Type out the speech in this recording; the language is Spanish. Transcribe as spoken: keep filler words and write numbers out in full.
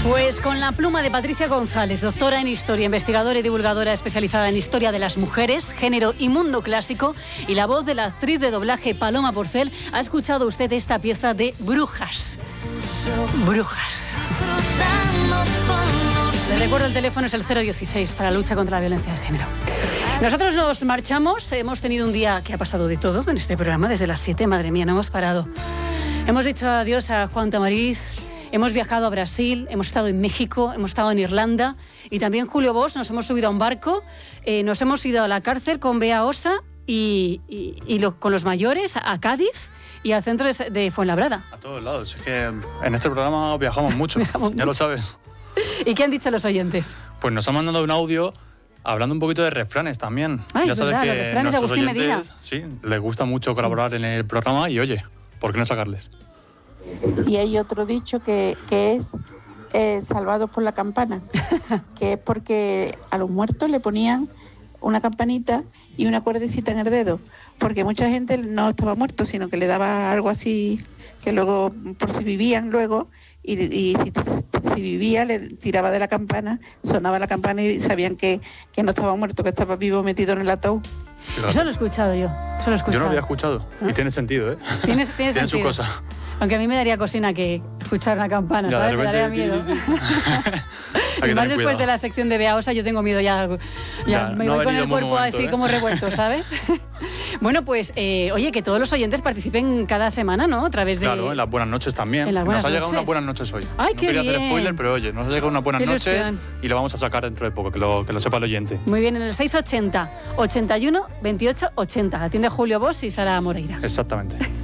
Pues con la pluma de Patricia González, doctora en Historia, investigadora y divulgadora especializada en Historia de las Mujeres, Género y Mundo Clásico, y la voz de la actriz de doblaje Paloma Porcel, ha escuchado usted esta pieza de Brujas. Brujas. Les recuerdo, el teléfono es el cero dieciséis para la lucha contra la violencia de género. Nosotros nos marchamos, hemos tenido un día que ha pasado de todo en este programa, desde las siete, madre mía, no hemos parado. Hemos dicho adiós a Juan Tamariz. Hemos viajado a Brasil, hemos estado en México, hemos estado en Irlanda y también Julio Bosch, nos hemos subido a un barco, eh, nos hemos ido a la cárcel con Bea Osa y, y, y lo, con los mayores a Cádiz y al centro de, de Fuenlabrada. A todos lados, es que en este programa viajamos mucho, viajamos ya mucho. Lo sabes. ¿Y qué han dicho los oyentes? Pues nos han mandado un audio hablando un poquito de refranes también. Ay, ya es sabes verdad, que los refranes de Agustín oyentes, Medina. Sí, les gusta mucho colaborar en el programa y oye, ¿por qué no sacarles? Y hay otro dicho que, que es eh, salvados por la campana, que es porque a los muertos le ponían una campanita y una cuerdecita en el dedo, porque mucha gente no estaba muerto, sino que le daba algo así, que luego, por si vivían luego, y, y si, si vivía, le tiraba de la campana, sonaba la campana y sabían que, que no estaba muerto, que estaba vivo metido en el ataúd. Fíjate. Eso lo he escuchado yo, eso lo he escuchado. Yo no lo había escuchado, ¿eh? Y tiene sentido, ¿eh? Tiene, tiene, tiene sentido. su cosa. Aunque a mí me daría cosina que escuchar una campana, ya, ¿sabes? Me daría miedo. Y más después cuidado. De la sección de Bea Osa, yo tengo miedo ya. Ya, ya me no voy con el cuerpo momento, así, ¿eh? Como revuelto, ¿sabes? Bueno, pues, eh, oye, que todos los oyentes participen cada semana, ¿no? A través de... Claro, en las buenas noches también. En las buenas nos ha llegado noches. unas buenas noches hoy. Ay, no qué quería bien. hacer spoiler, pero oye, nos ha llegado unas buenas qué noches ilusión. Y lo vamos a sacar dentro de poco, que lo, que lo sepa el oyente. Muy bien, en el seiscientos ochenta, ochenta y uno, veintiocho, ochenta. Atiende Julio Bosch y Sara Moreira. Exactamente.